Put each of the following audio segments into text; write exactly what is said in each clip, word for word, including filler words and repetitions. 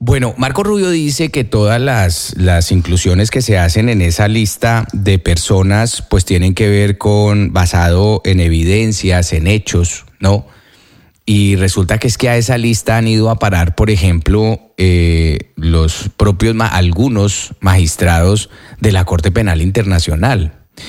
Bueno, Marco Rubio dice que todas las, las inclusiones que se hacen en esa lista de personas pues tienen que ver con, basado en evidencias, en hechos, ¿no? Y resulta que es que a esa lista han ido a parar, por ejemplo, eh, los propios, algunos magistrados de la Corte Penal Internacional.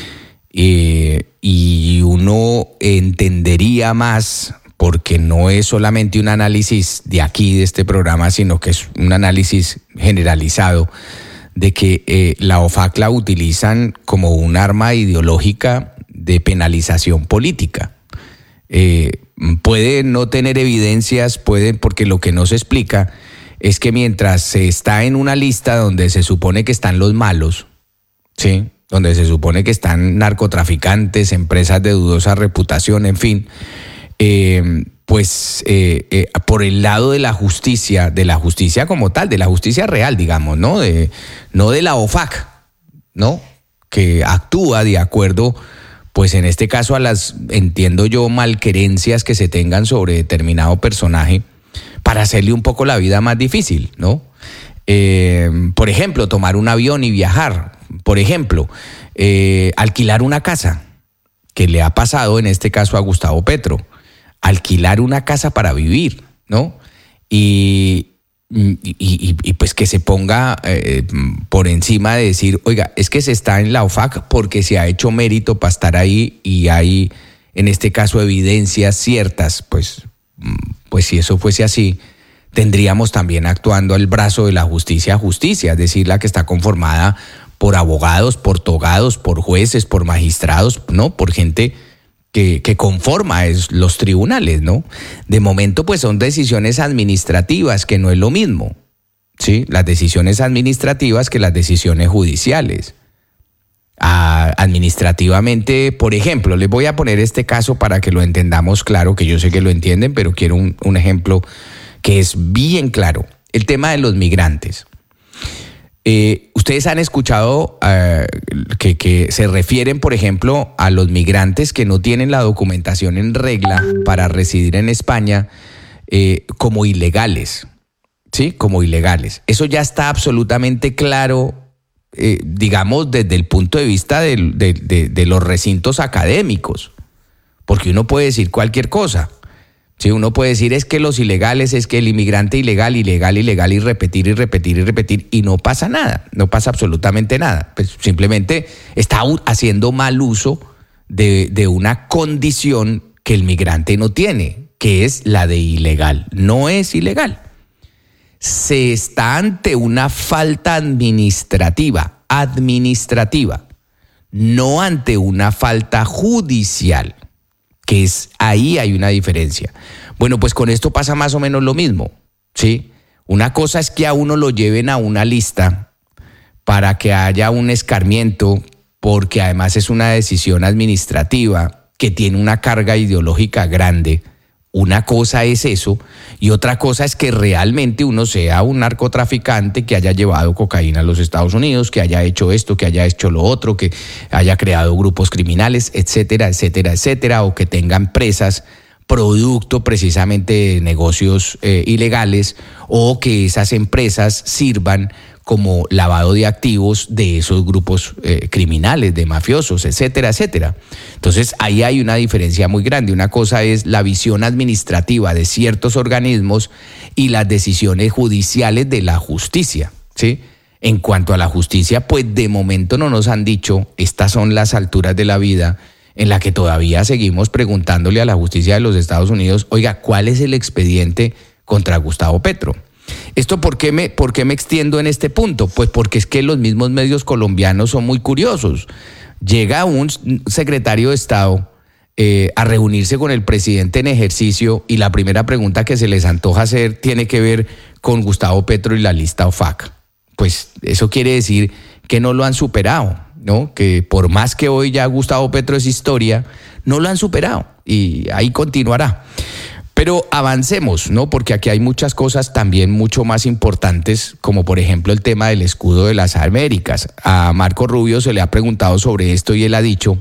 Eh, y uno entendería más, porque no es solamente un análisis de aquí, de este programa, sino que es un análisis generalizado, de que eh, la O F A C la utilizan como un arma ideológica de penalización política. Eh, puede no tener evidencias, puede, porque lo que no se explica es que mientras se está en una lista donde se supone que están los malos, ¿sí?, donde se supone que están narcotraficantes, empresas de dudosa reputación, en fin, eh, pues eh, eh, por el lado de la justicia, de la justicia como tal, de la justicia real, digamos, ¿no? De, no de la O F A C, ¿no? Que actúa de acuerdo, pues en este caso a las, entiendo yo, malquerencias que se tengan sobre determinado personaje para hacerle un poco la vida más difícil, ¿no? Eh, por ejemplo, tomar un avión y viajar. Por ejemplo, eh, alquilar una casa, que le ha pasado en este caso a Gustavo Petro. Alquilar una casa para vivir, ¿no? Y, y, y, y pues que se ponga eh, por encima de decir, oiga, es que se está en la O F A C porque se ha hecho mérito para estar ahí y hay, en este caso, evidencias ciertas. Pues, pues si eso fuese así, tendríamos también actuando al brazo de la justicia justicia, es decir, la que está conformada por abogados, por togados, por jueces, por magistrados, ¿no? Por gente que, que conforma es, los tribunales, ¿no? De momento, pues son decisiones administrativas, que no es lo mismo, ¿sí? Las decisiones administrativas que las decisiones judiciales. Ah, administrativamente, por ejemplo, les voy a poner este caso para que lo entendamos claro, que yo sé que lo entienden, pero quiero un, un ejemplo que es bien claro. El tema de los migrantes. Eh, ustedes han escuchado uh, que, que se refieren, por ejemplo, a los migrantes que no tienen la documentación en regla para residir en España eh, como ilegales, ¿sí? Como ilegales. Eso ya está absolutamente claro, eh, digamos, desde el punto de vista de, de, de, de los recintos académicos, porque uno puede decir cualquier cosa. Sí, uno puede decir es que los ilegales, es que el inmigrante ilegal, ilegal, ilegal y repetir y repetir y repetir y no pasa nada, no pasa absolutamente nada. Pues simplemente está haciendo mal uso de, de una condición que el migrante no tiene, que es la de ilegal. No es ilegal. Se está ante una falta administrativa, administrativa, no ante una falta judicial. Que es, ahí hay una diferencia. Bueno, pues con esto pasa más o menos lo mismo, ¿sí? Una cosa es que a uno lo lleven a una lista para que haya un escarmiento, porque además es una decisión administrativa que tiene una carga ideológica grande. Una cosa es eso, y otra cosa es que realmente uno sea un narcotraficante que haya llevado cocaína a los Estados Unidos, que haya hecho esto, que haya hecho lo otro, que haya creado grupos criminales, etcétera, etcétera, etcétera, o que tenga empresas producto precisamente de negocios eh, ilegales, o que esas empresas sirvan como lavado de activos de esos grupos eh, criminales, de mafiosos, etcétera, etcétera. Entonces, ahí hay una diferencia muy grande. Una cosa es la visión administrativa de ciertos organismos y las decisiones judiciales de la justicia, ¿sí? En cuanto a la justicia, pues de momento no nos han dicho, estas son las alturas de la vida en la que todavía seguimos preguntándole a la justicia de los Estados Unidos, oiga, ¿cuál es el expediente contra Gustavo Petro? ¿Esto por qué me, por qué me extiendo en este punto? Pues porque es que los mismos medios colombianos son muy curiosos. Llega un secretario de Estado eh, a reunirse con el presidente en ejercicio y la primera pregunta que se les antoja hacer tiene que ver con Gustavo Petro y la lista O F A C. Pues eso quiere decir que no lo han superado, ¿no? Que por más que hoy ya Gustavo Petro es historia, no lo han superado y ahí continuará. Pero avancemos, ¿no? Porque aquí hay muchas cosas también mucho más importantes, como por ejemplo el tema del escudo de las Américas. A Marco Rubio se le ha preguntado sobre esto y él ha dicho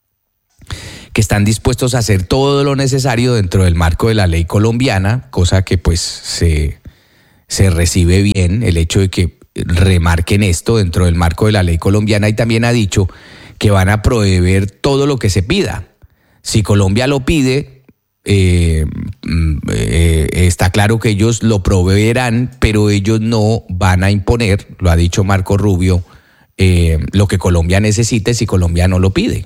que están dispuestos a hacer todo lo necesario dentro del marco de la ley colombiana, cosa que pues se, se recibe bien el hecho de que remarquen esto dentro del marco de la ley colombiana, y también ha dicho que van a proveer todo lo que se pida. Si Colombia lo pide, eh, eh, está claro que ellos lo proveerán, pero ellos no van a imponer, lo ha dicho Marco Rubio, eh, lo que Colombia necesite si Colombia no lo pide.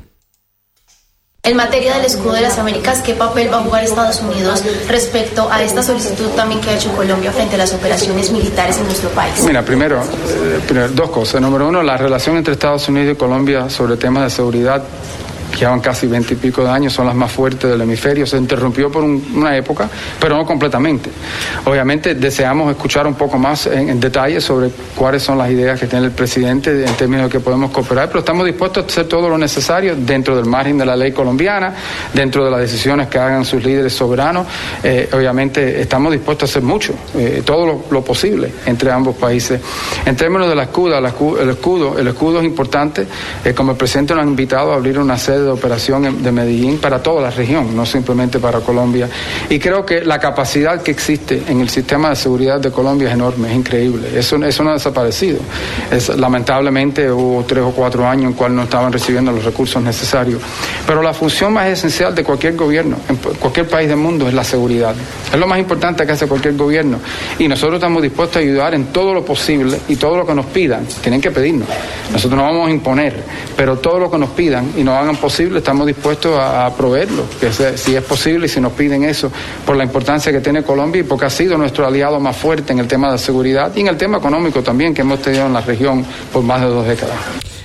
En materia del escudo de las Américas, ¿qué papel va a jugar Estados Unidos respecto a esta solicitud también que ha hecho Colombia frente a las operaciones militares en nuestro país? Mira, primero, eh, primero dos cosas. Número uno, la relación entre Estados Unidos y Colombia sobre temas de seguridad, que llevan casi veinte y pico de años, son las más fuertes del hemisferio. Se interrumpió por un, una época, pero no completamente. Obviamente deseamos escuchar un poco más en, en detalle sobre cuáles son las ideas que tiene el presidente en términos de que podemos cooperar, pero estamos dispuestos a hacer todo lo necesario dentro del margen de la ley colombiana, dentro de las decisiones que hagan sus líderes soberanos. Eh, obviamente estamos dispuestos a hacer mucho, eh, todo lo, lo posible entre ambos países. En términos de la escuda, la, el escudo, el escudo es importante. Eh, como el presidente nos ha invitado a abrir una sede de operación de Medellín para toda la región, no simplemente para Colombia. Y creo que la capacidad que existe en el sistema de seguridad de Colombia es enorme, es increíble. Eso, eso no ha desaparecido. Es, lamentablemente hubo tres o cuatro años en cual no estaban recibiendo los recursos necesarios. Pero la función más esencial de cualquier gobierno, en cualquier país del mundo, es la seguridad. Es lo más importante que hace cualquier gobierno. Y nosotros estamos dispuestos a ayudar en todo lo posible y todo lo que nos pidan. Tienen que pedirnos. Nosotros no vamos a imponer, pero todo lo que nos pidan y nos hagan posible, estamos dispuestos a, a proveerlo, que sea, si es posible y si nos piden eso, por la importancia que tiene Colombia y porque ha sido nuestro aliado más fuerte en el tema de seguridad y en el tema económico también que hemos tenido en la región por más de dos décadas.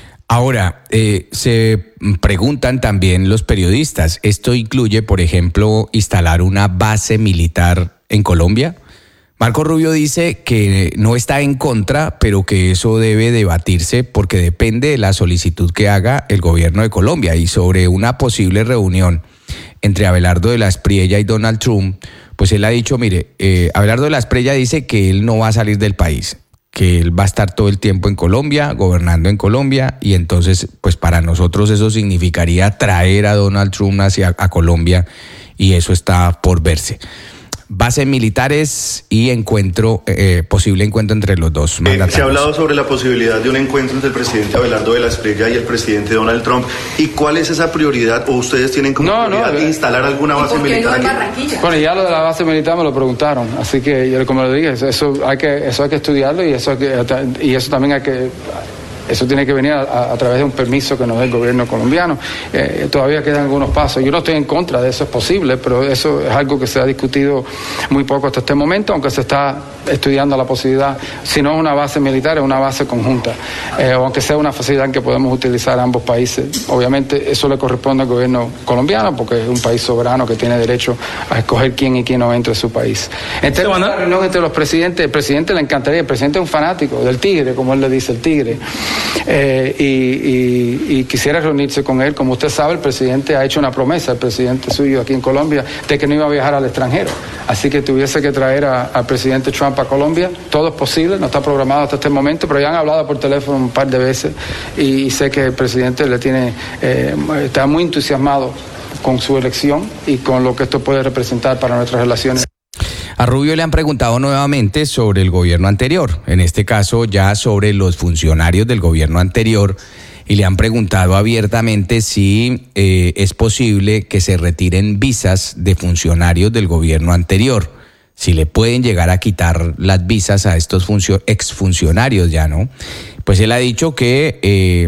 Ahora, eh, se preguntan también los periodistas, ¿esto incluye, por ejemplo, instalar una base militar en Colombia? Marco Rubio dice que no está en contra, pero que eso debe debatirse porque depende de la solicitud que haga el gobierno de Colombia. Y sobre una posible reunión entre Abelardo de la Espriella y Donald Trump, pues él ha dicho, mire, eh, Abelardo de la Espriella dice que él no va a salir del país, que él va a estar todo el tiempo en Colombia, gobernando en Colombia, y entonces, pues para nosotros eso significaría traer a Donald Trump hacia a Colombia, y eso está por verse. Bases militares y encuentro, eh, posible encuentro entre los dos mandatarios. Eh, se ha hablado sobre la posibilidad de un encuentro entre el presidente Abelardo de la Espriella y el presidente Donald Trump. ¿Y cuál es esa prioridad? ¿O ustedes tienen como no, prioridad no, de instalar alguna base militar aquí? Bueno, ya lo de la base militar me lo preguntaron, así que yo, como le dije, eso hay que, eso hay que estudiarlo y eso, hay que, y eso también hay que... Eso tiene que venir a, a través de un permiso que nos dé el gobierno colombiano. Eh, todavía quedan algunos pasos. Yo no estoy en contra de eso, es posible, pero eso es algo que se ha discutido muy poco hasta este momento, aunque se está estudiando la posibilidad, si no es una base militar, es una base conjunta, eh, o aunque sea una facilidad que podemos utilizar ambos países. Obviamente eso le corresponde al gobierno colombiano, porque es un país soberano que tiene derecho a escoger quién y quién no entra a su país. En términos de la reunión entre los presidentes, el presidente le encantaría, el presidente es un fanático del tigre, como él le dice, el tigre. Eh, y, y, y quisiera reunirse con él. Como usted sabe, el presidente ha hecho una promesa, el presidente suyo aquí en Colombia, de que no iba a viajar al extranjero. Así que tuviese que traer a, al presidente Trump a Colombia. Todo es posible, no está programado hasta este momento, pero ya han hablado por teléfono un par de veces y, y sé que el presidente le tiene, eh, está muy entusiasmado con su elección y con lo que esto puede representar para nuestras relaciones. A Rubio le han preguntado nuevamente sobre el gobierno anterior, en este caso ya sobre los funcionarios del gobierno anterior, y le han preguntado abiertamente si eh, es posible que se retiren visas de funcionarios del gobierno anterior, si le pueden llegar a quitar las visas a estos funcio- exfuncionarios ya, ¿no? Pues él ha dicho que eh,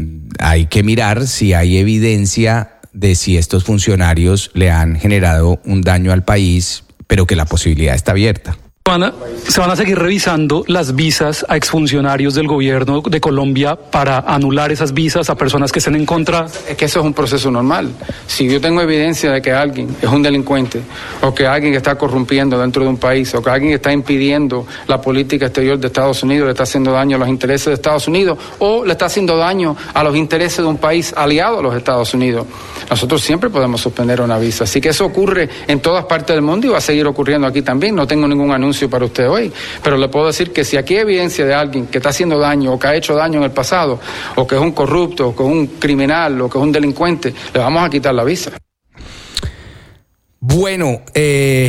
hay que mirar si hay evidencia de si estos funcionarios le han generado un daño al país, pero que la posibilidad está abierta. Van a, se van a seguir revisando las visas a exfuncionarios del gobierno de Colombia para anular esas visas a personas que estén en contra. Es que eso es un proceso normal. Si yo tengo evidencia de que alguien es un delincuente, o que alguien está corrompiendo dentro de un país, o que alguien está impidiendo la política exterior de Estados Unidos, le está haciendo daño a los intereses de Estados Unidos, o le está haciendo daño a los intereses de un país aliado a los Estados Unidos, nosotros siempre podemos suspender una visa. Así que eso ocurre en todas partes del mundo y va a seguir ocurriendo aquí también. No tengo ningún anuncio para usted hoy, pero le puedo decir que si aquí hay evidencia de alguien que está haciendo daño o que ha hecho daño en el pasado, o que es un corrupto, o que es un criminal, o que es un delincuente, le vamos a quitar la visa. Bueno, eh,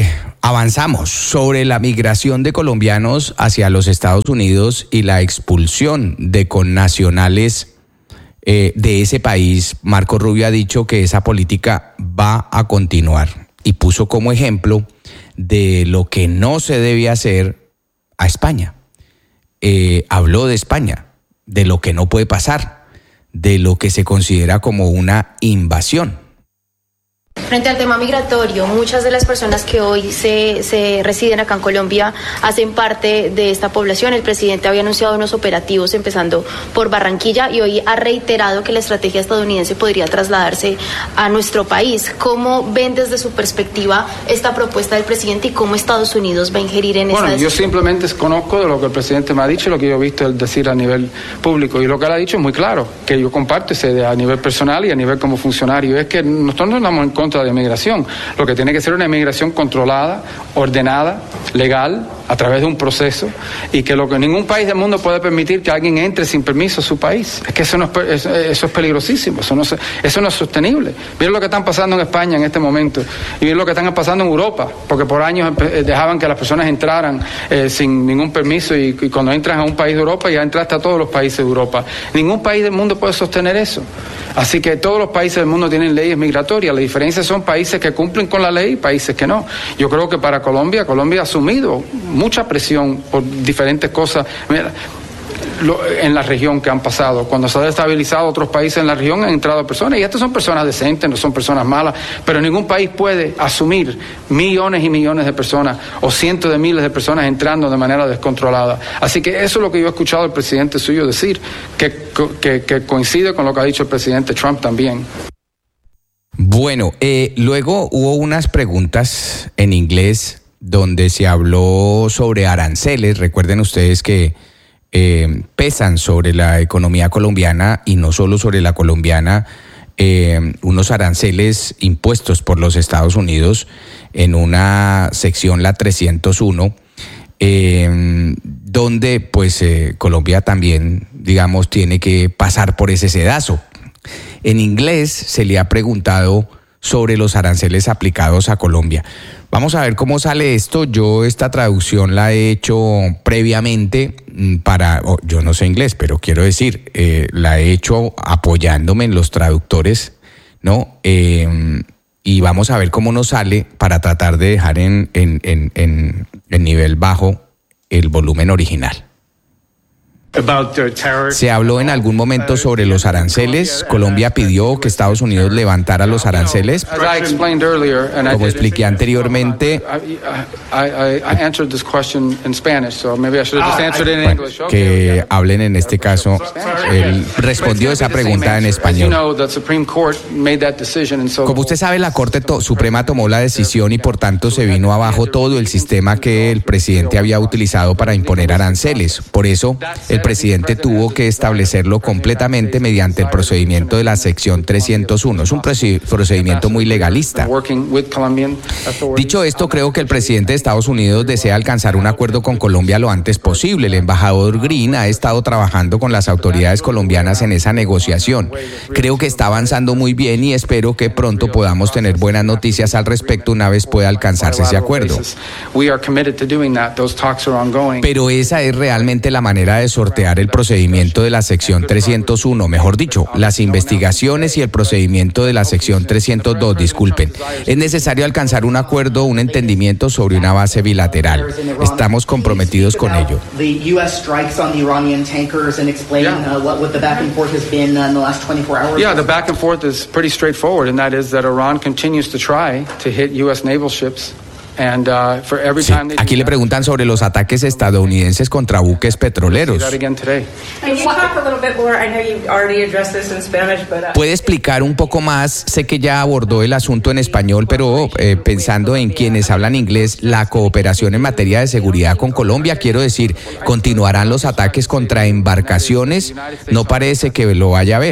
Avanzamos sobre la migración de colombianos hacia los Estados Unidos y la expulsión de connacionales eh, de ese país. Marco Rubio ha dicho que esa política va a continuar y puso como ejemplo de lo que no se debe hacer a España. Eh, habló de España, de lo que no puede pasar, de lo que se considera como una invasión. Frente al tema migratorio, muchas de las personas que hoy se, se residen acá en Colombia hacen parte de esta población. El presidente había anunciado unos operativos empezando por Barranquilla y hoy ha reiterado que la estrategia estadounidense podría trasladarse a nuestro país. ¿Cómo ven desde su perspectiva esta propuesta del presidente y cómo Estados Unidos va a ingerir en esa decisión? Bueno, yo simplemente conozco de lo que el presidente me ha dicho y lo que yo he visto él decir a nivel público. Y lo que él ha dicho es muy claro, que yo comparto esa idea a nivel personal y a nivel como funcionario. Es que nosotros no estamos en contra de inmigración. Lo que tiene que ser una inmigración controlada, ordenada, legal, a través de un proceso, y que lo que ningún país del mundo puede permitir que alguien entre sin permiso a su país. Es que eso, no es, eso es peligrosísimo, eso no, eso no es sostenible. Miren lo que están pasando en España en este momento, y miren lo que están pasando en Europa, porque por años dejaban que las personas entraran eh, sin ningún permiso, y, y cuando entran a un país de Europa ya entraste a todos los países de Europa. Ningún país del mundo puede sostener eso. Así que todos los países del mundo tienen leyes migratorias. La diferencia son países que cumplen con la ley y países que no. Yo creo que para Colombia, Colombia ha asumido mucha presión por diferentes cosas. Mira, lo, en la región que han pasado. Cuando se ha destabilizado otros países en la región han entrado personas, y estas son personas decentes, no son personas malas, pero ningún país puede asumir millones y millones de personas o cientos de miles de personas entrando de manera descontrolada. Así que eso es lo que yo he escuchado al presidente suyo decir, que, que, que coincide con lo que ha dicho el presidente Trump también. Bueno, eh, luego hubo unas preguntas en inglés donde se habló sobre aranceles. Recuerden ustedes que eh, pesan sobre la economía colombiana, y no solo sobre la colombiana, eh, unos aranceles impuestos por los Estados Unidos en una sección, la trescientos uno, eh, donde pues eh, Colombia también, digamos, tiene que pasar por ese sedazo. En inglés se le ha preguntado sobre los aranceles aplicados a Colombia. Vamos a ver cómo sale esto. Yo esta traducción la he hecho previamente para, oh, yo no sé inglés, pero quiero decir, eh, la he hecho apoyándome en los traductores, ¿no? Eh, y vamos a ver cómo nos sale para tratar de dejar en, en, en, en, en nivel bajo el volumen original. Se habló en algún momento sobre los aranceles. Colombia pidió que Estados Unidos levantara los aranceles. Como expliqué anteriormente, que hablen en este caso, él respondió esa pregunta en español. Como usted sabe, la Corte Suprema tomó la decisión y por tanto se vino abajo todo el sistema que el presidente había utilizado para imponer aranceles. Por eso, el El presidente tuvo que establecerlo completamente mediante el procedimiento de la sección trescientos uno. Es un procedimiento muy legalista. Dicho esto, creo que el presidente de Estados Unidos desea alcanzar un acuerdo con Colombia lo antes posible. El embajador Green ha estado trabajando con las autoridades colombianas en esa negociación. Creo que está avanzando muy bien y espero que pronto podamos tener buenas noticias al respecto una vez pueda alcanzarse ese acuerdo. Pero esa es realmente la manera de sortear el procedimiento de la sección trescientos uno, mejor dicho, las investigaciones y el procedimiento de la sección trescientos dos, disculpen. Es necesario alcanzar un acuerdo, un entendimiento sobre una base bilateral. Estamos comprometidos con ello. Yeah, the back and forth is pretty straightforward, and that is that Iran continues to try to hit U S naval ships. And, uh, for every sí, time they aquí le preguntan sobre los ataques estadounidenses contra buques petroleros. ¿Puede explicar un poco más? Sé que ya abordó el asunto en español, pero eh, pensando en quienes hablan inglés, la cooperación en materia de seguridad con Colombia, quiero decir, ¿continuarán los ataques contra embarcaciones? No parece que lo vaya a haber.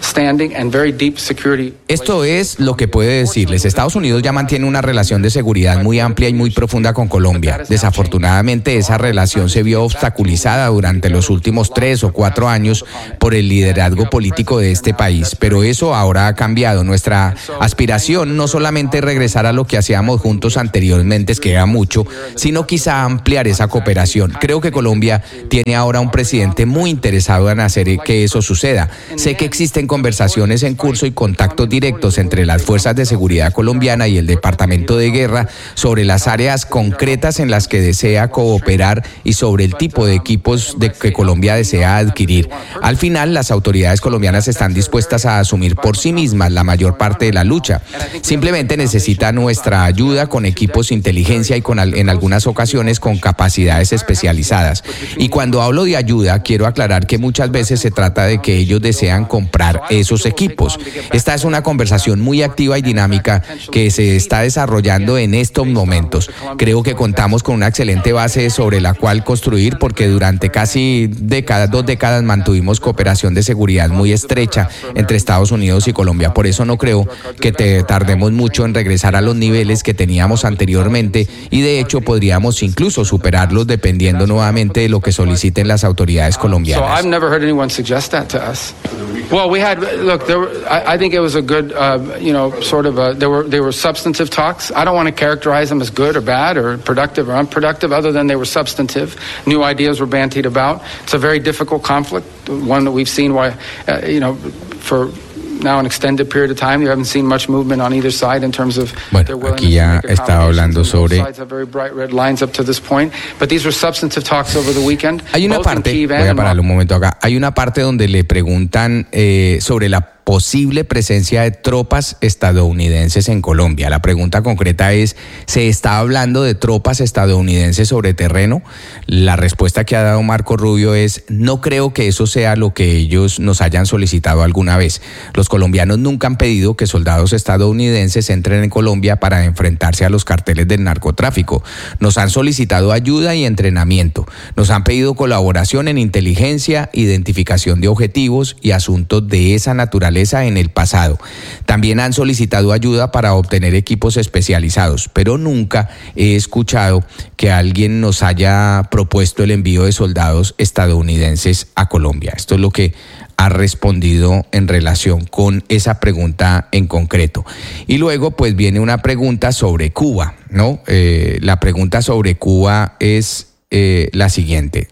Esto es lo que puede decirles. Estados Unidos ya mantiene una relación de seguridad muy amplia y muy profunda con Colombia. Desafortunadamente, esa relación se vio obstaculizada durante los últimos tres o cuatro años por el liderazgo político de este país. Pero eso ahora ha cambiado. Nuestra aspiración no solamente es regresar a lo que hacíamos juntos anteriormente, es que era mucho, sino quizá ampliar esa cooperación. Creo que Colombia tiene ahora un presidente muy interesado en hacer que eso suceda. Sé que existen conversaciones en curso y contactos directos entre las fuerzas de seguridad colombiana y el Departamento de Guerra sobre las áreas concretas en las que desea cooperar y sobre el tipo de equipos de que Colombia desea adquirir. Al final, las autoridades colombianas están dispuestas a asumir por sí mismas la mayor parte de la lucha. Simplemente necesita nuestra ayuda con equipos de inteligencia y con, en algunas ocasiones con capacidades especializadas. Y cuando hablo de ayuda, quiero aclarar que muchas veces se trata de que ellos desean comprar esos equipos. Esta es una conversación muy activa y dinámica que se está desarrollando en estos momentos. Creo que contamos con una excelente base sobre la cual construir, porque durante casi décadas, dos décadas mantuvimos cooperación de seguridad muy estrecha entre Estados Unidos y Colombia. Por eso no creo que te tardemos mucho en regresar a los niveles que teníamos anteriormente y de hecho podríamos incluso superarlos dependiendo nuevamente de lo que soliciten las autoridades colombianas. So I've never heard anyone suggest that to us. Well, we had look. There were, I, I think it was a good, uh, you know, sort of. A, there were there were substantive talks. I don't want to characterize them as good or bad or productive or unproductive, other than they were substantive. New ideas were bandied about. It's a very difficult conflict, one that we've seen. Why, uh, you know, for. Now an extended period of time, you haven't seen much movement on either side in terms of their willingness aquí ya to make estaba hablando sobre. Both sides have very bright red lines up to this point, but these were substantive talks over the weekend. Hay una parte, voy a pararle un momento acá. Hay una parte donde le preguntan eh, sobre la posible presencia de tropas estadounidenses en Colombia. La pregunta concreta es, ¿se está hablando de tropas estadounidenses sobre terreno? La respuesta que ha dado Marco Rubio es, no creo que eso sea lo que ellos nos hayan solicitado alguna vez. Los colombianos nunca han pedido que soldados estadounidenses entren en Colombia para enfrentarse a los carteles del narcotráfico. Nos han solicitado ayuda y entrenamiento. Nos han pedido colaboración en inteligencia, identificación de objetivos y asuntos de esa naturaleza en el pasado. También han solicitado ayuda para obtener equipos especializados, pero nunca he escuchado que alguien nos haya propuesto el envío de soldados estadounidenses a Colombia. Esto es lo que ha respondido en relación con esa pregunta en concreto. Y luego pues viene una pregunta sobre Cuba, ¿no? Eh, la pregunta sobre Cuba es eh, la siguiente.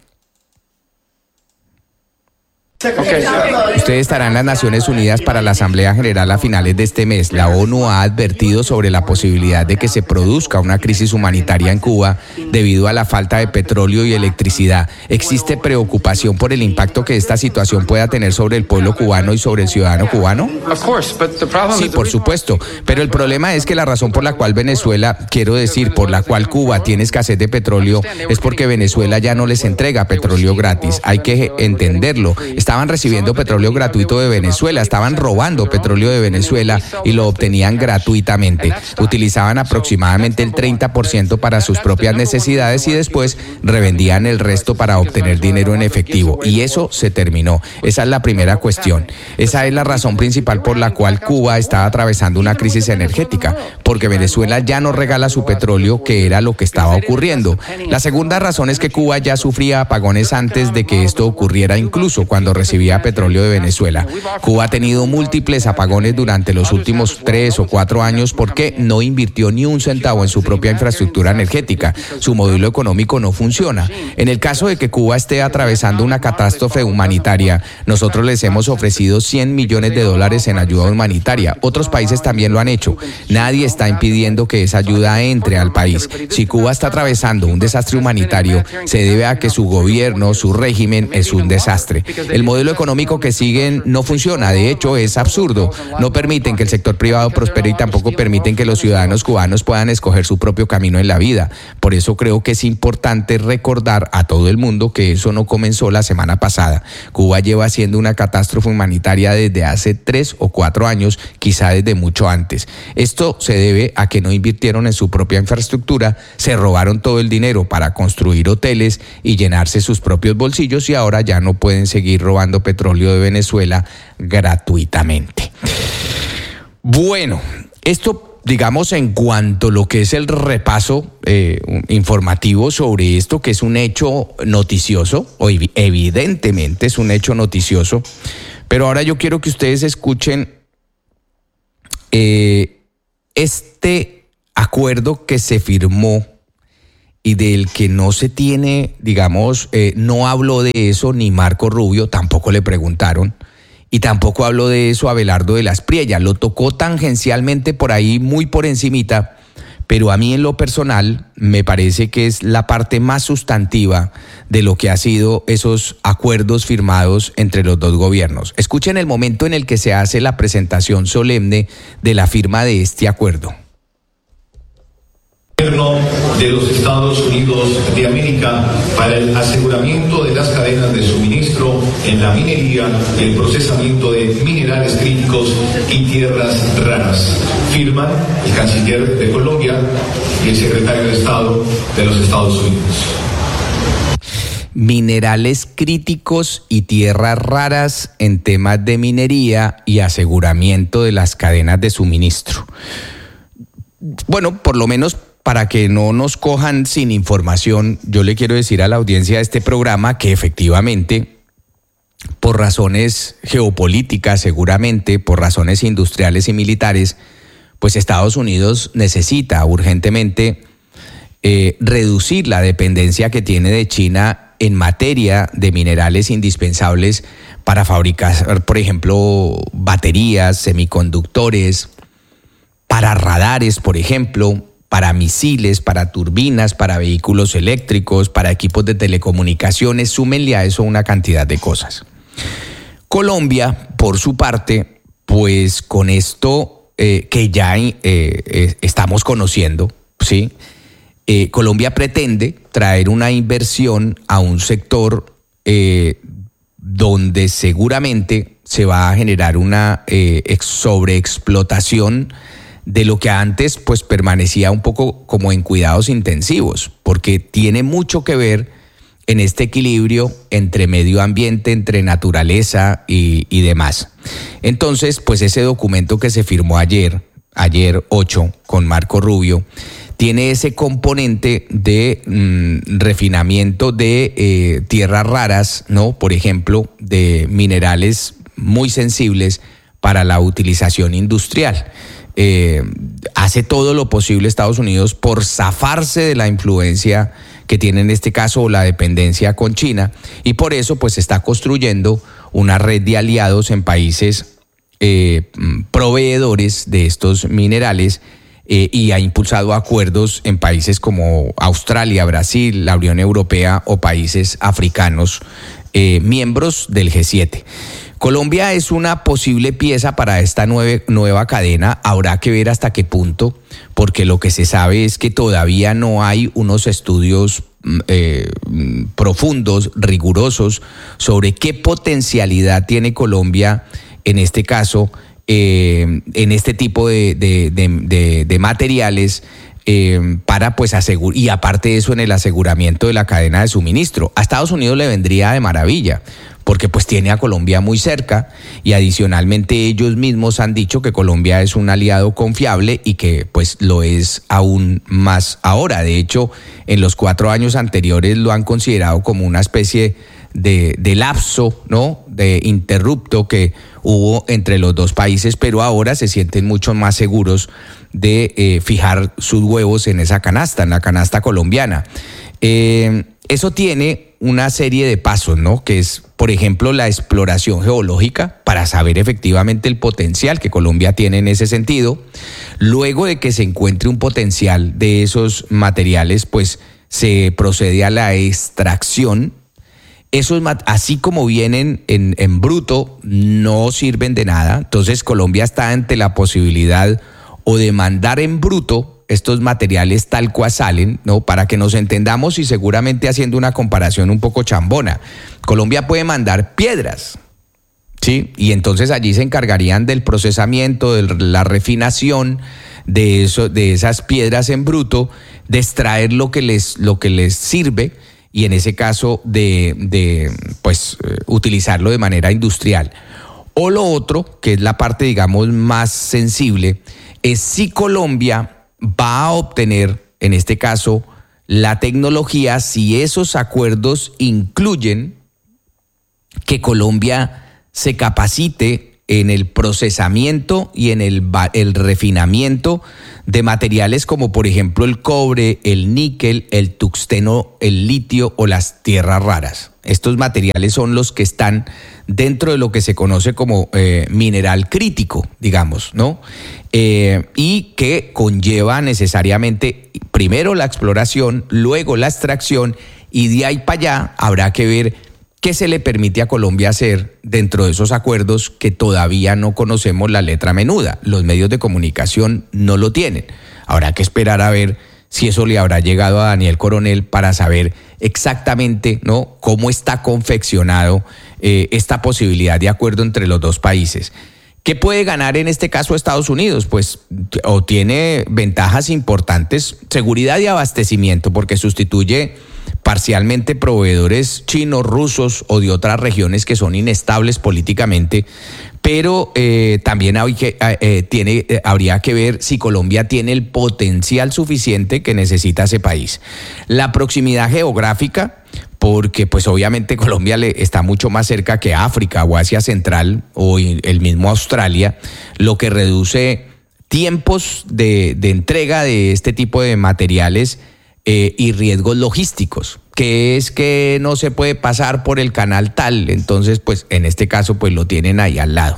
Okay. Usted estará en las Naciones Unidas para la Asamblea General a finales de este mes. La ONU ha advertido sobre la posibilidad de que se produzca una crisis humanitaria en Cuba debido a la falta de petróleo y electricidad. ¿Existe preocupación por el impacto que esta situación pueda tener sobre el pueblo cubano y sobre el ciudadano cubano? Sí, por supuesto, pero el problema es que la razón por la cual Venezuela, quiero decir, por la cual Cuba tiene escasez de petróleo, es porque Venezuela ya no les entrega petróleo gratis. Hay que entenderlo. Está Estaban recibiendo petróleo gratuito de Venezuela, estaban robando petróleo de Venezuela y lo obtenían gratuitamente. Utilizaban aproximadamente el treinta por ciento para sus propias necesidades y después revendían el resto para obtener dinero en efectivo. Y eso se terminó. Esa es la primera cuestión. Esa es la razón principal por la cual Cuba está atravesando una crisis energética, porque Venezuela ya no regala su petróleo, que era lo que estaba ocurriendo. La segunda razón es que Cuba ya sufría apagones antes de que esto ocurriera, incluso cuando recibía petróleo de Venezuela. Cuba ha tenido múltiples apagones durante los últimos tres o cuatro años porque no invirtió ni un centavo en su propia infraestructura energética. Su modelo económico no funciona. En el caso de que Cuba esté atravesando una catástrofe humanitaria, nosotros les hemos ofrecido cien millones de dólares en ayuda humanitaria. Otros países también lo han hecho. Nadie está impidiendo que esa ayuda entre al país. Si Cuba está atravesando un desastre humanitario, se debe a que su gobierno, su régimen es un desastre. El modelo económico que siguen no funciona, de hecho es absurdo. No permiten que el sector privado prospere y tampoco permiten que los ciudadanos cubanos puedan escoger su propio camino en la vida. Por eso creo que es importante recordar a todo el mundo que eso no comenzó la semana pasada. Cuba lleva siendo una catástrofe humanitaria desde hace tres o cuatro años, quizá desde mucho antes. Esto se debe a que no invirtieron en su propia infraestructura, se robaron todo el dinero para construir hoteles y llenarse sus propios bolsillos y ahora ya no pueden seguir robando robando petróleo de Venezuela gratuitamente. Bueno, esto, digamos, en cuanto a lo que es el repaso eh, informativo sobre esto, que es un hecho noticioso, o evidentemente es un hecho noticioso, pero ahora yo quiero que ustedes escuchen eh, este acuerdo que se firmó y del que no se tiene, digamos, eh, no habló de eso ni Marco Rubio, tampoco le preguntaron, y tampoco habló de eso Abelardo de la Espriella. Lo tocó tangencialmente por ahí, muy por encimita, pero a mí en lo personal me parece que es la parte más sustantiva de lo que ha sido esos acuerdos firmados entre los dos gobiernos. Escuchen el momento en el que se hace la presentación solemne de la firma de este acuerdo. De los Estados Unidos de América para el aseguramiento de las cadenas de suministro en la minería, el procesamiento de minerales críticos y tierras raras. Firman el canciller de Colombia y el secretario de Estado de los Estados Unidos. Minerales críticos y tierras raras en temas de minería y aseguramiento de las cadenas de suministro. Bueno, por lo menos para que no nos cojan sin información, yo le quiero decir a la audiencia de este programa que efectivamente, por razones geopolíticas, seguramente, por razones industriales y militares, pues Estados Unidos necesita urgentemente eh, reducir la dependencia que tiene de China en materia de minerales indispensables para fabricar, por ejemplo, baterías, semiconductores, para radares, por ejemplo, para misiles, para turbinas, para vehículos eléctricos, para equipos de telecomunicaciones, súmenle a eso una cantidad de cosas. Colombia, por su parte, pues con esto eh, que ya eh, eh, estamos conociendo, ¿sí? Eh, Colombia pretende traer una inversión a un sector eh, donde seguramente se va a generar una eh, sobreexplotación de lo que antes pues permanecía un poco como en cuidados intensivos, porque tiene mucho que ver en este equilibrio entre medio ambiente, entre naturaleza y, y demás. Entonces, pues ese documento que se firmó ayer, ayer ocho, con Marco Rubio, tiene ese componente de mmm, refinamiento de eh, tierras raras, ¿no? Por ejemplo, de minerales muy sensibles para la utilización industrial. Eh, hace todo lo posible Estados Unidos por zafarse de la influencia que tiene en este caso la dependencia con China, y por eso pues está construyendo una red de aliados en países eh, proveedores de estos minerales eh, y ha impulsado acuerdos en países como Australia, Brasil, la Unión Europea o países africanos eh, miembros del G siete. Colombia es una posible pieza para esta nueve, nueva cadena. Habrá que ver hasta qué punto, porque lo que se sabe es que todavía no hay unos estudios eh, profundos, rigurosos, sobre qué potencialidad tiene Colombia, en este caso, eh, en este tipo de, de, de, de, de materiales, Eh, para pues asegurar, y aparte de eso en el aseguramiento de la cadena de suministro. A Estados Unidos le vendría de maravilla, porque pues tiene a Colombia muy cerca, y adicionalmente ellos mismos han dicho que Colombia es un aliado confiable y que pues lo es aún más ahora. De hecho, en los cuatro años anteriores lo han considerado como una especie de, de lapso, ¿no? De interrupto que hubo entre los dos países, pero ahora se sienten mucho más seguros de eh, fijar sus huevos en esa canasta, en la canasta colombiana. Eh, eso tiene una serie de pasos, ¿no? Que es, por ejemplo, la exploración geológica para saber efectivamente el potencial que Colombia tiene en ese sentido. Luego de que se encuentre un potencial de esos materiales, pues se procede a la extracción. Esos, así como vienen en, en bruto, no sirven de nada. Entonces Colombia está ante la posibilidad o de mandar en bruto estos materiales tal cual salen, ¿no? Para que nos entendamos, y seguramente haciendo una comparación un poco chambona. Colombia puede mandar piedras, ¿sí? Y entonces allí se encargarían del procesamiento, de la refinación de, eso, de esas piedras en bruto, de extraer lo que les, lo que les sirve, y en ese caso de, de pues, utilizarlo de manera industrial. O lo otro, que es la parte, digamos, más sensible, es si Colombia va a obtener, en este caso, la tecnología, si esos acuerdos incluyen que Colombia se capacite en el procesamiento y en el, el refinamiento de materiales como por ejemplo el cobre, el níquel, el tungsteno, el litio o las tierras raras. Estos materiales son los que están dentro de lo que se conoce como eh, mineral crítico, digamos, ¿no? Eh, y que conlleva necesariamente primero la exploración, luego la extracción, y de ahí para allá habrá que ver qué se le permite a Colombia hacer dentro de esos acuerdos que todavía no conocemos la letra menuda. Los medios de comunicación no lo tienen. Habrá que esperar a ver si eso le habrá llegado a Daniel Coronel para saber exactamente, ¿no?, cómo está confeccionado eh, esta posibilidad de acuerdo entre los dos países. ¿Qué puede ganar en este caso Estados Unidos? Pues o tiene ventajas importantes, seguridad y abastecimiento, porque sustituye parcialmente proveedores chinos, rusos o de otras regiones que son inestables políticamente, pero eh, también hay que, eh, tiene, eh, habría que ver si Colombia tiene el potencial suficiente que necesita ese país. La proximidad geográfica, porque pues obviamente Colombia le está mucho más cerca que África o Asia Central o el mismo Australia, lo que reduce tiempos de, de entrega de este tipo de materiales Eh, y riesgos logísticos, que es que no se puede pasar por el canal tal, entonces pues en este caso pues lo tienen ahí al lado.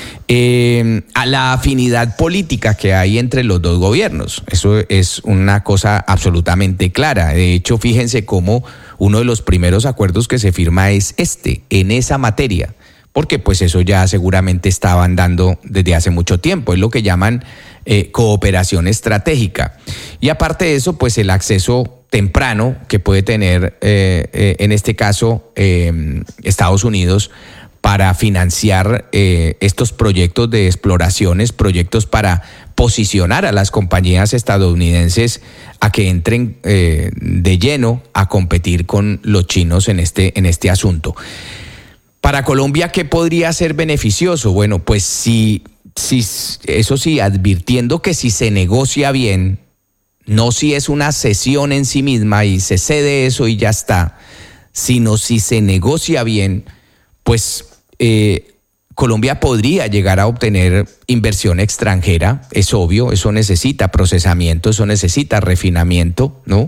Eh, a la afinidad política que hay entre los dos gobiernos, eso es una cosa absolutamente clara. De hecho, fíjense cómo uno de los primeros acuerdos que se firma es este, en esa materia, porque pues eso ya seguramente estaban dando desde hace mucho tiempo, es lo que llaman eh, cooperación estratégica. Y aparte de eso, pues el acceso temprano que puede tener eh, eh, en este caso eh, Estados Unidos para financiar eh, estos proyectos de exploraciones, proyectos para posicionar a las compañías estadounidenses a que entren eh, de lleno a competir con los chinos en este, en este asunto. Para Colombia, ¿qué podría ser beneficioso? Bueno, pues si, si, eso sí, advirtiendo que si se negocia bien, no si es una cesión en sí misma y se cede eso y ya está, sino si se negocia bien, pues eh, Colombia podría llegar a obtener inversión extranjera, es obvio, eso necesita procesamiento, eso necesita refinamiento, ¿no?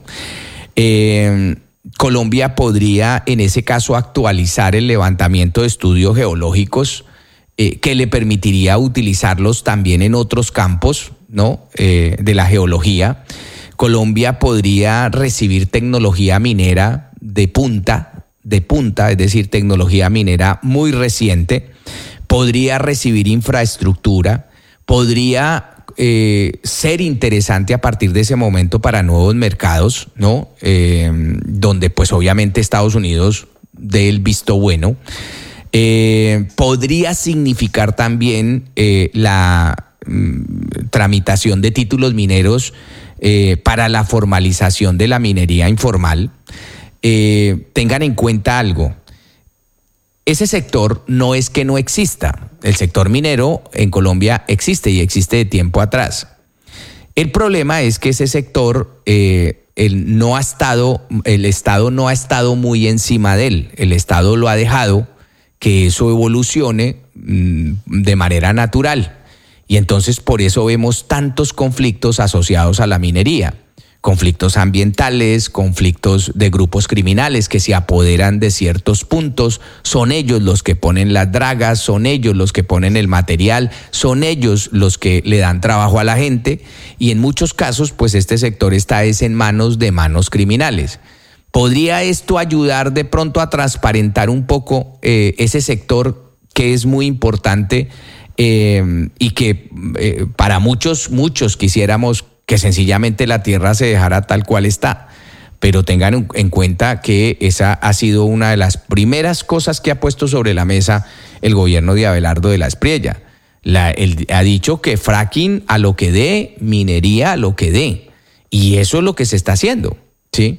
Eh, Colombia podría, en ese caso, actualizar el levantamiento de estudios geológicos eh, que le permitiría utilizarlos también en otros campos, ¿no?, eh, de la geología. Colombia podría recibir tecnología minera de punta, de punta, es decir, tecnología minera muy reciente. Podría recibir infraestructura, podría Eh, ser interesante a partir de ese momento para nuevos mercados, ¿no? Eh, donde pues obviamente Estados Unidos dé el visto bueno. Eh, podría significar también eh, la mm, tramitación de títulos mineros eh, para la formalización de la minería informal. Eh, tengan en cuenta algo. Ese sector no es que no exista. El sector minero en Colombia existe y existe de tiempo atrás. El problema es que ese sector eh, el no ha estado, el Estado no ha estado muy encima de él. El Estado lo ha dejado que eso evolucione mmm, de manera natural. Y entonces por eso vemos tantos conflictos asociados a la minería. Conflictos ambientales, conflictos de grupos criminales que se apoderan de ciertos puntos, son ellos los que ponen las dragas, son ellos los que ponen el material, son ellos los que le dan trabajo a la gente y en muchos casos pues este sector está es en manos de manos criminales. ¿Podría esto ayudar de pronto a transparentar un poco eh, ese sector que es muy importante eh, y que eh, para muchos, muchos quisiéramos que sencillamente la tierra se dejara tal cual está? Pero tengan en cuenta que esa ha sido una de las primeras cosas que ha puesto sobre la mesa el gobierno de Abelardo de la Espriella. La, él ha dicho que fracking a lo que dé, minería a lo que dé. Y eso es lo que se está haciendo, ¿sí?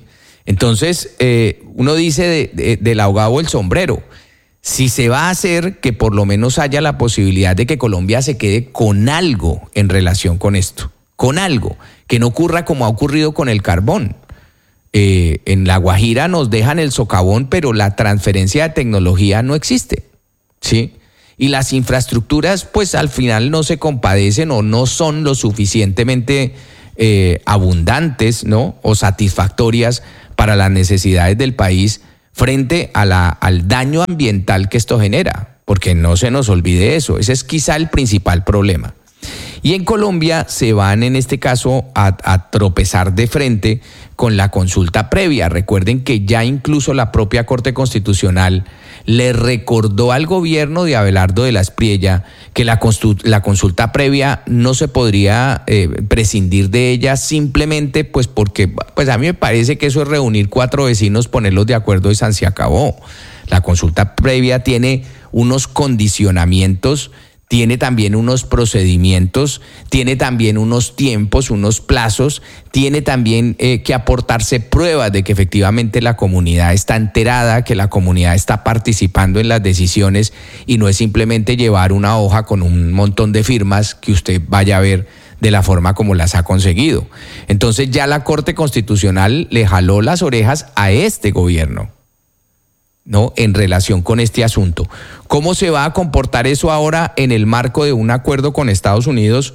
Entonces, eh, uno dice de, de, del ahogado el sombrero. Si se va a hacer, que por lo menos haya la posibilidad de que Colombia se quede con algo en relación con esto, con algo, que no ocurra como ha ocurrido con el carbón. Eh, en La Guajira nos dejan el socavón, pero la transferencia de tecnología no existe, ¿sí? Y las infraestructuras, pues al final no se compadecen o no son lo suficientemente eh, abundantes, ¿no? O satisfactorias para las necesidades del país frente a la, al daño ambiental que esto genera, porque no se nos olvide eso, ese es quizá el principal problema. Y en Colombia se van en este caso a, a tropezar de frente con la consulta previa. Recuerden que ya incluso la propia Corte Constitucional le recordó al gobierno de Abelardo de la Espriella que la, la consulta previa no se podría eh, prescindir de ella simplemente pues porque pues a mí me parece que eso es reunir cuatro vecinos, ponerlos de acuerdo y se acabó. La consulta previa tiene unos condicionamientos, tiene también unos procedimientos, tiene también unos tiempos, unos plazos, tiene también eh, que aportarse pruebas de que efectivamente la comunidad está enterada, que la comunidad está participando en las decisiones y no es simplemente llevar una hoja con un montón de firmas que usted vaya a ver de la forma como las ha conseguido. Entonces ya la Corte Constitucional le jaló las orejas a este gobierno, ¿no? En relación con este asunto. ¿Cómo se va a comportar eso ahora en el marco de un acuerdo con Estados Unidos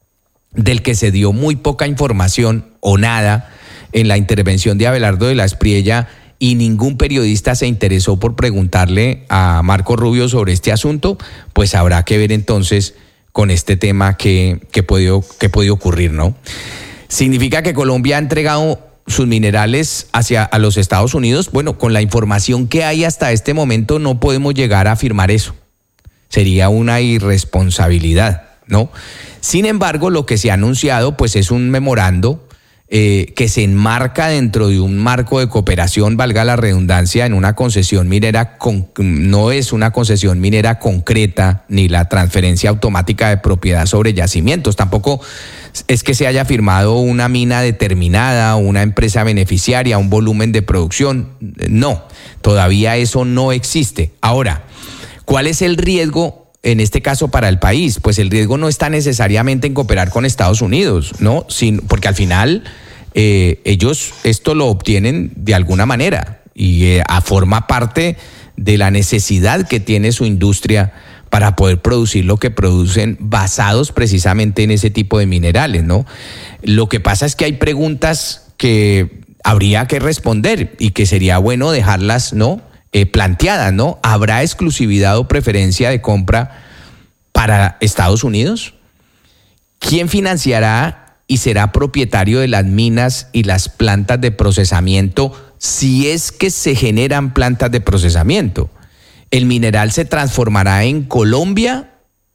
del que se dio muy poca información o nada en la intervención de Abelardo de la Espriella y ningún periodista se interesó por preguntarle a Marco Rubio sobre este asunto? Pues habrá que ver entonces con este tema que, que, puede, que puede ocurrir, ¿no? Significa que Colombia ha entregado sus minerales hacia a los Estados Unidos. Bueno, con la información que hay hasta este momento no podemos llegar a afirmar eso. Sería una irresponsabilidad, ¿no? Sin embargo, lo que se ha anunciado pues es un memorando eh, que se enmarca dentro de un marco de cooperación, valga la redundancia, en una concesión minera, con, no es una concesión minera concreta ni la transferencia automática de propiedad sobre yacimientos, tampoco es que se haya firmado una mina determinada, una empresa beneficiaria, un volumen de producción. No, todavía eso no existe. Ahora, ¿cuál es el riesgo en este caso para el país? Pues el riesgo no está necesariamente en cooperar con Estados Unidos, ¿no? Sin, porque al final eh, ellos esto lo obtienen de alguna manera y eh, forma parte de la necesidad que tiene su industria para poder producir lo que producen basados precisamente en ese tipo de minerales, ¿no? Lo que pasa es que hay preguntas que habría que responder y que sería bueno dejarlas, ¿no? Eh, planteadas, ¿no? ¿Habrá exclusividad o preferencia de compra para Estados Unidos? ¿Quién financiará y será propietario de las minas y las plantas de procesamiento si es que se generan plantas de procesamiento? ¿El mineral se transformará en Colombia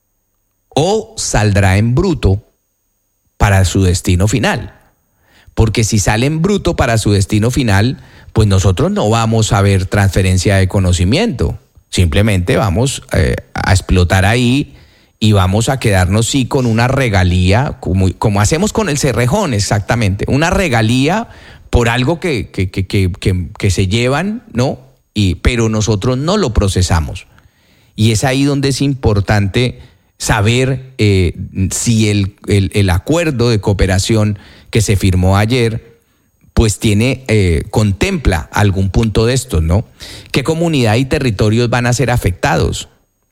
o saldrá en bruto para su destino final? Porque si sale en bruto para su destino final, pues nosotros no vamos a ver transferencia de conocimiento. Simplemente vamos eh, a explotar ahí y vamos a quedarnos sí con una regalía, como, como hacemos con el Cerrejón exactamente, una regalía por algo que, que, que, que, que, que se llevan, ¿no? Y, pero nosotros no lo procesamos. Y es ahí donde es importante saber eh, si el, el, el acuerdo de cooperación que se firmó ayer, pues tiene, eh, contempla algún punto de estos, ¿no? ¿Qué comunidad y territorios van a ser afectados?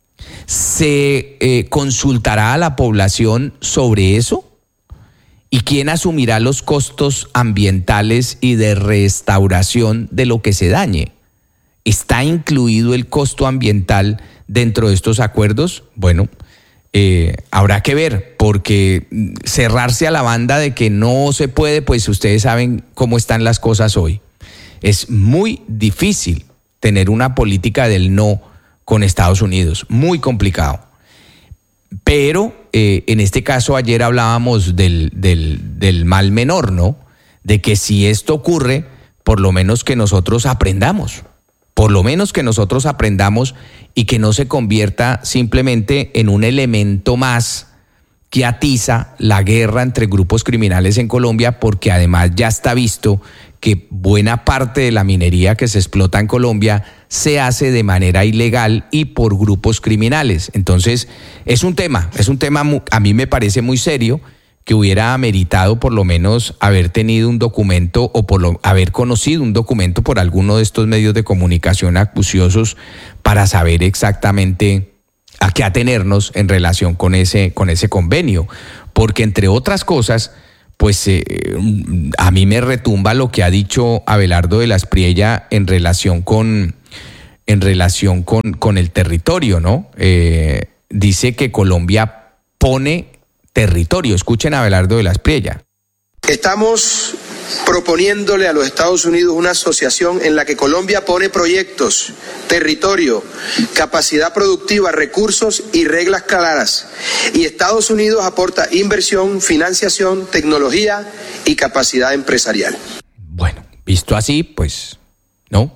¿Se eh, consultará a la población sobre eso? ¿Y quién asumirá los costos ambientales y de restauración de lo que se dañe? ¿Está incluido el costo ambiental dentro de estos acuerdos? Bueno, eh, habrá que ver, porque cerrarse a la banda de que no se puede, pues ustedes saben cómo están las cosas hoy. Es muy difícil tener una política del no con Estados Unidos, muy complicado. Pero eh, en este caso ayer hablábamos del, del, del mal menor, ¿no? De que si esto ocurre, por lo menos que nosotros aprendamos. Por lo menos que nosotros aprendamos y que no se convierta simplemente en un elemento más que atiza la guerra entre grupos criminales en Colombia, porque además ya está visto que buena parte de la minería que se explota en Colombia se hace de manera ilegal y por grupos criminales. Entonces, es un tema, es un tema a mí me parece muy serio, que hubiera ameritado por lo menos haber tenido un documento o por lo, haber conocido un documento por alguno de estos medios de comunicación acuciosos para saber exactamente a qué atenernos en relación con ese, con ese convenio. Porque entre otras cosas, pues eh, a mí me retumba lo que ha dicho Abelardo de la Espriella en relación con, en relación con, con el territorio, ¿no? Eh, dice que Colombia pone territorio. Escuchen a Abelardo de la Espriella. Estamos proponiéndole a los Estados Unidos una asociación en la que Colombia pone proyectos, territorio, capacidad productiva, recursos y reglas claras. Y Estados Unidos aporta inversión, financiación, tecnología y capacidad empresarial. Bueno, visto así, pues, ¿no?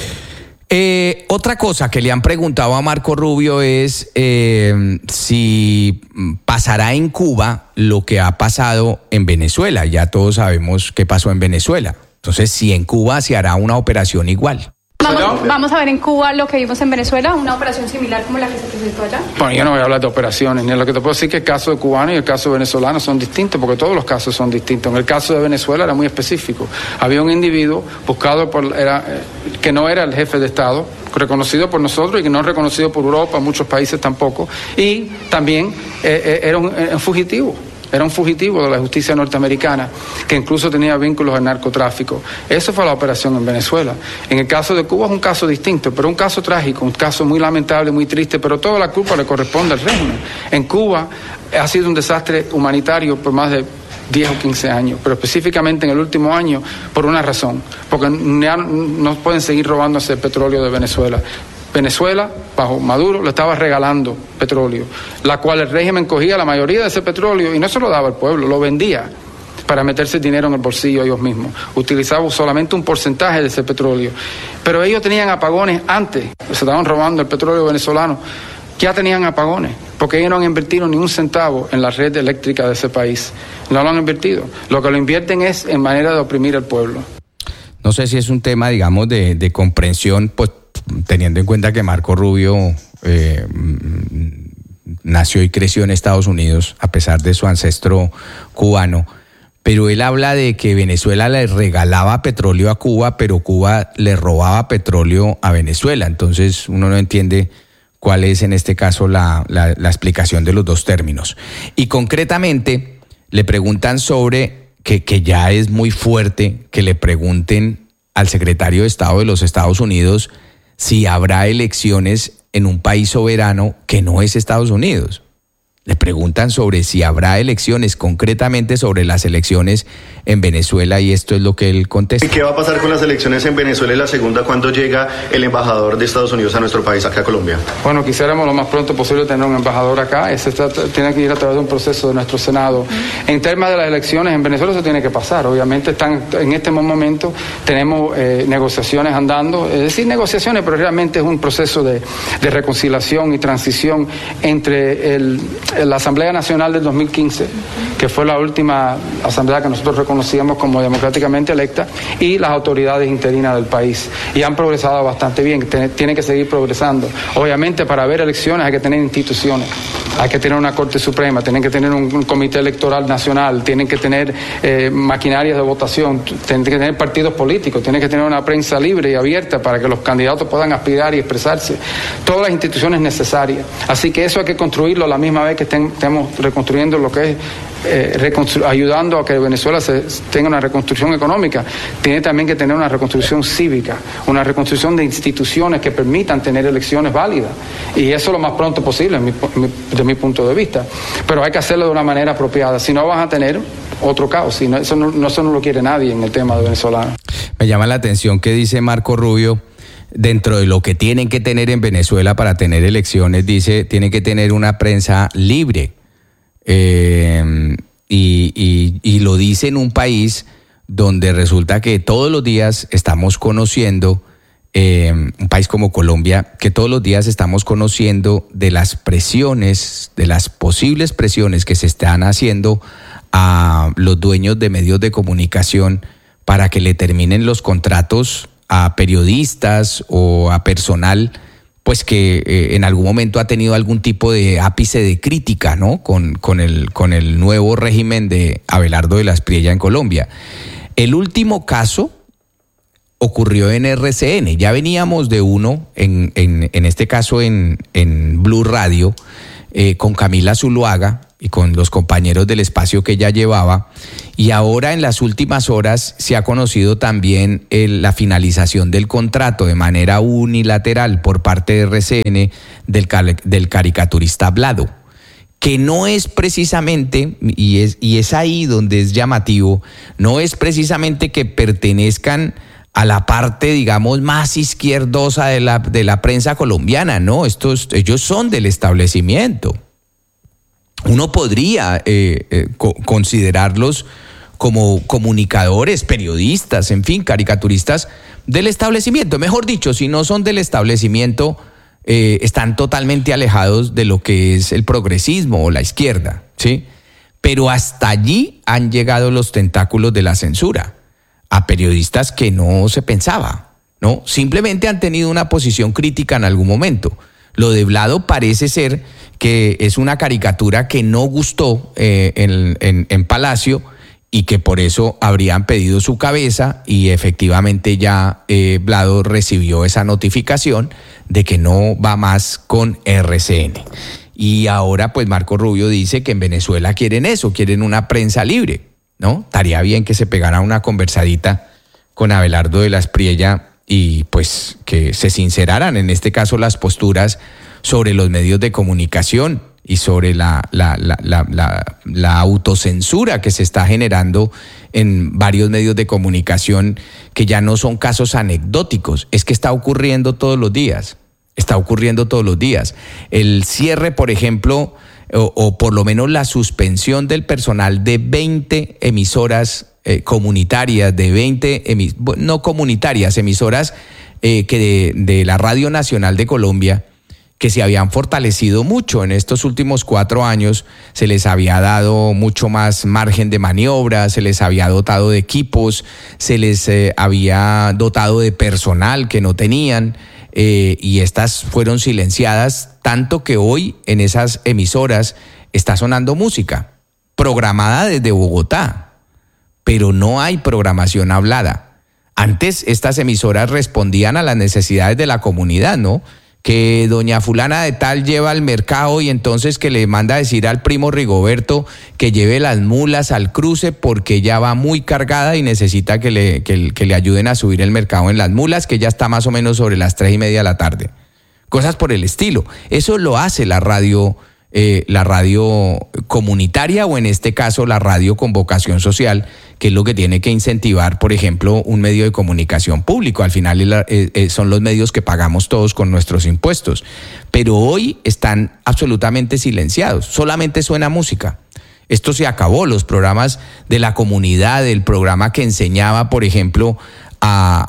Eh, otra cosa que le han preguntado a Marco Rubio es eh, si pasará en Cuba lo que ha pasado en Venezuela. Ya todos sabemos qué pasó en Venezuela. Entonces, si en Cuba se hará una operación igual. Vamos, vamos a ver en Cuba lo que vimos en Venezuela, una operación similar como la que se presentó allá. Bueno, yo no voy a hablar de operaciones, ni lo que te puedo decir que el caso de cubano y el caso venezolano son distintos, porque todos los casos son distintos. En el caso de Venezuela era muy específico. Había un individuo buscado por, era, eh, que no era el jefe de Estado, reconocido por nosotros y que no es reconocido por Europa, muchos países tampoco, y también eh, eh, era un, un fugitivo. Era un fugitivo de la justicia norteamericana que incluso tenía vínculos al narcotráfico. Eso fue la operación en Venezuela. En el caso de Cuba es un caso distinto, pero un caso trágico, un caso muy lamentable, muy triste, pero toda la culpa le corresponde al régimen. En Cuba ha sido un desastre humanitario por más de diez o quince años, pero específicamente en el último año por una razón, porque ya no pueden seguir robándose el petróleo de Venezuela. Venezuela, bajo Maduro, le estaba regalando petróleo, la cual el régimen cogía la mayoría de ese petróleo y no se lo daba al pueblo, lo vendía para meterse dinero en el bolsillo ellos mismos. Utilizaba solamente un porcentaje de ese petróleo. Pero ellos tenían apagones antes, se estaban robando el petróleo venezolano, ya tenían apagones, porque ellos no han invertido ni un centavo en la red eléctrica de ese país. No lo han invertido. Lo que lo invierten es en manera de oprimir al pueblo. No sé si es un tema, digamos, de, de comprensión, pues, teniendo en cuenta que Marco Rubio eh, nació y creció en Estados Unidos a pesar de su ancestro cubano, pero él habla de que Venezuela le regalaba petróleo a Cuba, pero Cuba le robaba petróleo a Venezuela. Entonces uno no entiende cuál es en este caso la, la, la explicación de los dos términos. Y concretamente le preguntan sobre, que, que ya es muy fuerte, que le pregunten al secretario de Estado de los Estados Unidos si habrá elecciones en un país soberano que no es Estados Unidos. Le preguntan sobre si habrá elecciones, concretamente sobre las elecciones en Venezuela, y esto es lo que él contesta. ¿Y qué va a pasar con las elecciones en Venezuela y la segunda cuando llega el embajador de Estados Unidos a nuestro país, acá a Colombia? Bueno, quisiéramos lo más pronto posible tener un embajador acá. Ese está, tiene que ir a través de un proceso de nuestro Senado. Uh-huh. En temas de las elecciones en Venezuela eso tiene que pasar. Obviamente están en este momento tenemos eh, negociaciones andando, es decir, negociaciones, pero realmente es un proceso de, de reconciliación y transición entre el la Asamblea Nacional del dos mil quince, que fue la última asamblea que nosotros reconocíamos como democráticamente electa, y las autoridades interinas del país. Y han progresado bastante bien, tienen que seguir progresando. Obviamente, para haber elecciones hay que tener instituciones, hay que tener una Corte Suprema, tienen que tener un, un Comité Electoral Nacional, tienen que tener eh, maquinarias de votación, tienen que tener partidos políticos, tienen que tener una prensa libre y abierta para que los candidatos puedan aspirar y expresarse. Todas las instituciones necesarias. Así que eso hay que construirlo a la misma vez que estén, estemos reconstruyendo lo que es eh, reconstru- ayudando a que Venezuela se, tenga una reconstrucción económica. Tiene también que tener una reconstrucción cívica, una reconstrucción de instituciones que permitan tener elecciones válidas. Y eso lo más pronto posible, mi, mi, de mi punto de vista. Pero hay que hacerlo de una manera apropiada. Si no, vas a tener otro caos. Si no, eso, no, eso no lo quiere nadie en el tema de venezolano. Me llama la atención que dice Marco Rubio, dentro de lo que tienen que tener en Venezuela para tener elecciones, dice, tienen que tener una prensa libre. Eh, y, y, y lo dice en un país donde resulta que todos los días estamos conociendo eh, un país como Colombia, que todos los días estamos conociendo de las presiones, de las posibles presiones que se están haciendo a los dueños de medios de comunicación para que le terminen los contratos a periodistas o a personal, pues que eh, en algún momento ha tenido algún tipo de ápice de crítica, ¿no? Con, con, el, con el nuevo régimen de Abelardo de la Espriella en Colombia. El último caso ocurrió en R C N. Ya veníamos de uno, en, en, en este caso en, en Blue Radio, eh, con Camila Zuluaga y con los compañeros del espacio que ella llevaba. Y ahora en las últimas horas se ha conocido también el, la finalización del contrato de manera unilateral por parte de R C N del, del caricaturista Blado, que no es precisamente, y es, y es ahí donde es llamativo, no es precisamente que pertenezcan a la parte, digamos, más izquierdosa de la, de la prensa colombiana, no, estos, ellos son del establecimiento. Uno podría eh, eh, co- considerarlos como comunicadores, periodistas, en fin, caricaturistas del establecimiento. Mejor dicho, si no son del establecimiento, eh, están totalmente alejados de lo que es el progresismo o la izquierda, ¿sí? Pero hasta allí han llegado los tentáculos de la censura, a periodistas que no se pensaba, ¿no? Simplemente han tenido una posición crítica en algún momento. Lo de Blado parece ser que es una caricatura que no gustó eh, en, en, en Palacio y que por eso habrían pedido su cabeza, y efectivamente ya eh, Blado recibió esa notificación de que no va más con R C N. Y ahora pues Marco Rubio dice que en Venezuela quieren eso, quieren una prensa libre, ¿no? Estaría bien que se pegara una conversadita con Abelardo de la Espriella y pues que se sinceraran en este caso las posturas sobre los medios de comunicación y sobre la, la, la, la, la, la autocensura que se está generando en varios medios de comunicación, que ya no son casos anecdóticos, es que está ocurriendo todos los días, está ocurriendo todos los días. El cierre, por ejemplo, o, o por lo menos la suspensión del personal de veinte emisoras eh, comunitarias, de veinte, emis, no comunitarias, emisoras eh, que de, de la Radio Nacional de Colombia, que se habían fortalecido mucho en estos últimos cuatro años, se les había dado mucho más margen de maniobra, se les había dotado de equipos, se les eh, había dotado de personal que no tenían, eh, y estas fueron silenciadas, tanto que hoy en esas emisoras está sonando música, programada desde Bogotá, pero no hay programación hablada. Antes estas emisoras respondían a las necesidades de la comunidad, ¿no? Que doña fulana de tal lleva al mercado y entonces que le manda a decir al primo Rigoberto que lleve las mulas al cruce porque ella va muy cargada y necesita que le, que, que le ayuden a subir el mercado en las mulas, que ya está más o menos sobre las tres y media de la tarde. Cosas por el estilo. Eso lo hace la radio, eh, la radio comunitaria, o en este caso la radio con vocación social, que es lo que tiene que incentivar, por ejemplo, un medio de comunicación público. Al final eh, eh, son los medios que pagamos todos con nuestros impuestos. Pero hoy están absolutamente silenciados, solamente suena música. Esto se acabó, los programas de la comunidad, el programa que enseñaba, por ejemplo, a,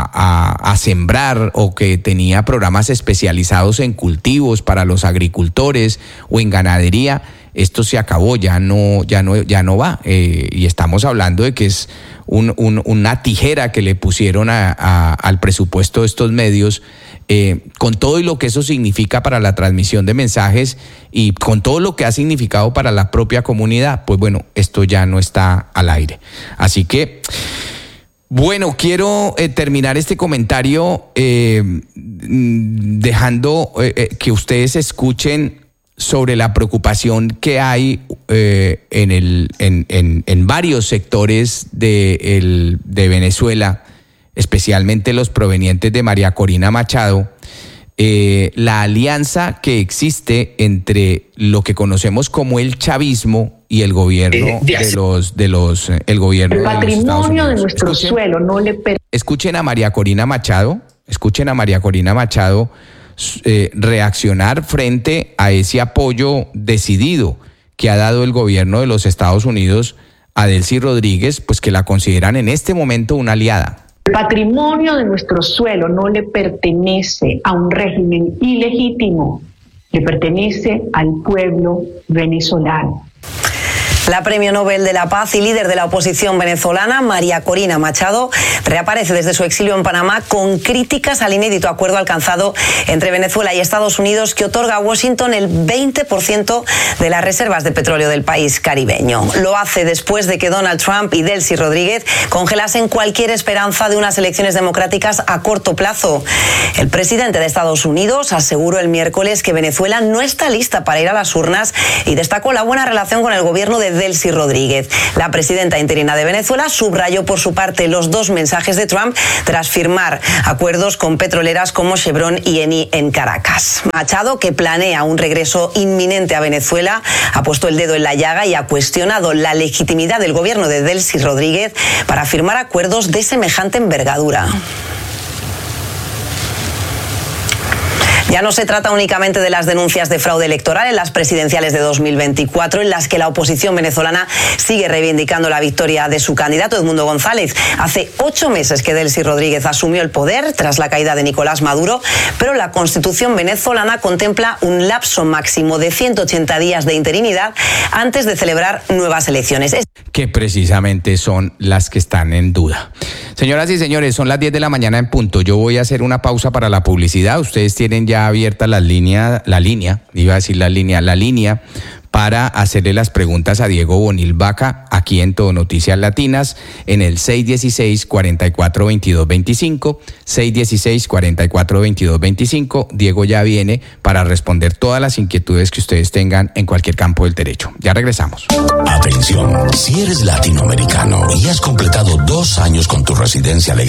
a, a, a sembrar, o que tenía programas especializados en cultivos para los agricultores o en ganadería. Esto se acabó, ya no, ya no, ya no va. Eh, y estamos hablando de que es un, un, una tijera que le pusieron a, a, al presupuesto de estos medios, eh, con todo y lo que eso significa para la transmisión de mensajes y con todo lo que ha significado para la propia comunidad. Pues bueno, esto ya no está al aire. Así que, bueno, quiero eh, terminar este comentario eh, dejando eh, eh, que ustedes escuchen sobre la preocupación que hay eh, en, el, en, en, en varios sectores de, el, de Venezuela, especialmente los provenientes de María Corina Machado, eh, la alianza que existe entre lo que conocemos como el chavismo y el gobierno eh, de, de los de los el gobierno el patrimonio de, de nuestro escuchen, suelo no le per- escuchen a María Corina Machado, escuchen a María Corina Machado eh, reaccionar frente a ese apoyo decidido que ha dado el gobierno de los Estados Unidos a Delcy Rodríguez, pues que la consideran en este momento una aliada. El patrimonio de nuestro suelo no le pertenece a un régimen ilegítimo, le pertenece al pueblo venezolano. La Premio Nobel de la Paz y líder de la oposición venezolana, María Corina Machado, reaparece desde su exilio en Panamá con críticas al inédito acuerdo alcanzado entre Venezuela y Estados Unidos que otorga a Washington el veinte por ciento de las reservas de petróleo del país caribeño. Lo hace después de que Donald Trump y Delcy Rodríguez congelasen cualquier esperanza de unas elecciones democráticas a corto plazo. El presidente de Estados Unidos aseguró el miércoles que Venezuela no está lista para ir a las urnas y destacó la buena relación con el gobierno de Delcy Rodríguez. La presidenta interina de Venezuela subrayó por su parte los dos mensajes de Trump tras firmar acuerdos con petroleras como Chevron y Eni en Caracas. Machado, que planea un regreso inminente a Venezuela, ha puesto el dedo en la llaga y ha cuestionado la legitimidad del gobierno de Delcy Rodríguez para firmar acuerdos de semejante envergadura. Ya no se trata únicamente de las denuncias de fraude electoral en las presidenciales de dos mil veinticuatro, en las que la oposición venezolana sigue reivindicando la victoria de su candidato, Edmundo González. Hace ocho meses que Delcy Rodríguez asumió el poder tras la caída de Nicolás Maduro, pero la Constitución venezolana contempla un lapso máximo de ciento ochenta días de interinidad antes de celebrar nuevas elecciones. Que precisamente son las que están en duda. Señoras y señores, son las diez de la mañana en punto. Yo voy a hacer una pausa para la publicidad. Ustedes tienen ya abierta la línea, la línea, iba a decir la línea, la línea para hacerle las preguntas a Diego Bonil Vaca aquí en Todo Noticias Latinas en el seis dieciséis, cuarenta y cuatro, veintidós veinticinco, seis dieciséis, cuarenta y cuatro, veintidós veinticinco. Diego ya viene para responder todas las inquietudes que ustedes tengan en cualquier campo del derecho. Ya regresamos. Atención, si eres latinoamericano y has completado dos años con tu residencia legal